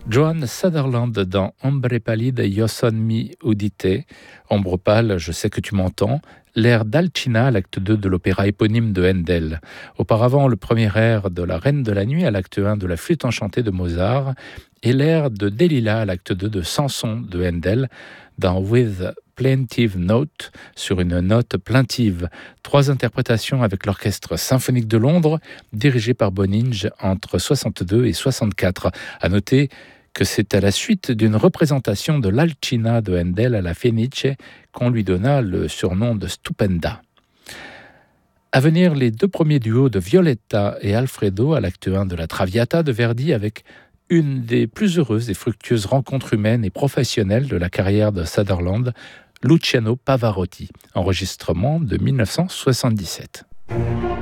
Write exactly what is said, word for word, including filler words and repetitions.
Joan Sutherland dans Ombre pallide io son mi udite, Ombre pâle, je sais que tu m'entends, l'air d'Alcina à l'acte deux de l'opéra éponyme de Handel. Auparavant, le premier air de La Reine de la Nuit à l'acte un de la Flûte enchantée de Mozart et l'air de Delilah à l'acte deux de Samson de Handel dans With Plaintive Note, sur une note plaintive. Trois interprétations avec l'Orchestre symphonique de Londres, dirigé par Boninge entre soixante-deux et soixante-quatre. À noter que c'est à la suite d'une représentation de l'Alcina de Handel à la Fenice qu'on lui donna le surnom de Stupenda. À venir, les deux premiers duos de Violetta et Alfredo à l'acte un de la Traviata de Verdi avec une des plus heureuses et fructueuses rencontres humaines et professionnelles de la carrière de Sutherland, Luciano Pavarotti, enregistrement de dix-neuf cent soixante-dix-sept.